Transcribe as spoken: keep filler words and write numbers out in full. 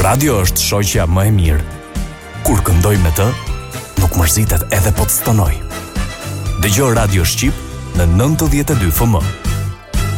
Radio është shoqja më e mirë. Kur këndoj me të, nuk mërzitet edhe po të stënoj. Dëgjoj Radio Shqip në nëntëdhjetë e dy F M.